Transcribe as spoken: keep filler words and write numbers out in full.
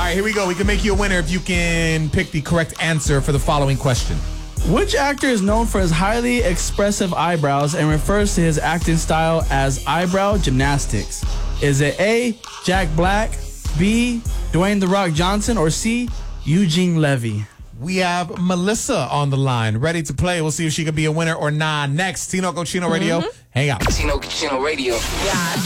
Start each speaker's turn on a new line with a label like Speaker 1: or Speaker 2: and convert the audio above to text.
Speaker 1: right, here we go. We can make you a winner if you can pick the correct answer for the following question.
Speaker 2: Which actor is known for his highly expressive eyebrows and refers to his acting style as eyebrow gymnastics? Is it A, Jack Black, B, Dwayne The Rock Johnson, or C, Eugene Levy?
Speaker 1: We have Melissa on the line, ready to play. We'll see if she can be a winner or not. Next, Tino Cochino Radio. Mm-hmm. Hang out.
Speaker 3: Tino Cochino Radio. Yeah.